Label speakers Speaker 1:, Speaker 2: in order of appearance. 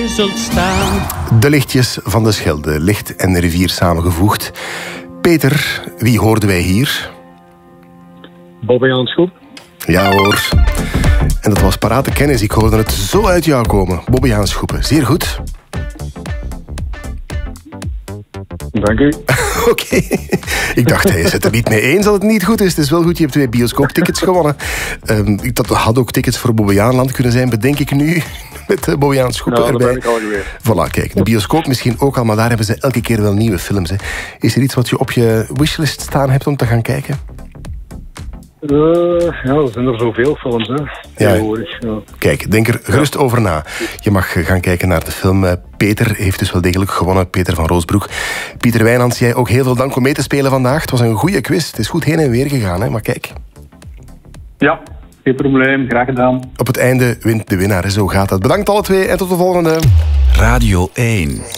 Speaker 1: zult staan.
Speaker 2: De lichtjes van de Schelde, licht en rivier samengevoegd. Peter, wie hoorden wij hier?
Speaker 3: Bobbejaan Schoep.
Speaker 2: Ja hoor. En dat was parate kennis. Ik hoorde het zo uit jou komen. Bobbejaan Schoepen. Zeer goed.
Speaker 3: Dank u.
Speaker 2: Oké. Ik dacht, hij is het er niet mee eens dat het niet goed is. Het is wel goed, je hebt 2 bioscooptickets gewonnen. Dat had ook tickets voor Bobbejaanland kunnen zijn, bedenk ik nu. Met Bobbejaan Schoepen
Speaker 3: Nou,
Speaker 2: erbij.
Speaker 3: dat ben ik al geweest.
Speaker 2: Voilà, kijk. De bioscoop misschien ook al, maar daar hebben ze elke keer wel nieuwe films. Hè. Is er iets wat je op je wishlist staan hebt om te gaan kijken?
Speaker 3: Ja, er zijn er zoveel films, hè. Tegenwoordig, ja.
Speaker 2: Kijk, denk er gerust over na. Je mag gaan kijken naar de film. Peter heeft dus wel degelijk gewonnen. Peter van Roosbroek. Pieter Wijnands, jij ook heel veel dank om mee te spelen vandaag. Het was een goede quiz. Het is goed heen en weer gegaan, hè? Maar kijk.
Speaker 3: Ja, geen probleem. Graag gedaan.
Speaker 2: Op het einde wint de winnaar. Zo gaat dat. Bedankt alle twee en tot de volgende.
Speaker 4: Radio 1.